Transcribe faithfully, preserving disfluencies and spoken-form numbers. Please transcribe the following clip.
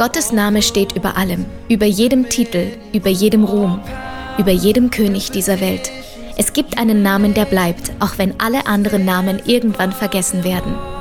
Gottes Name steht über allem, über jedem Titel, über jedem Ruhm, über jedem König dieser Welt. Es gibt einen Namen, der bleibt, auch wenn alle anderen Namen irgendwann vergessen werden.